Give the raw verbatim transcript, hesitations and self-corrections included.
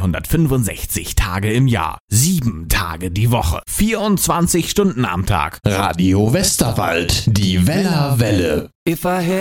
dreihundertfünfundsechzig Tage im Jahr, sieben Tage die Woche, vierundzwanzig Stunden am Tag. Radio Westerwald, die Wellerwelle. If I had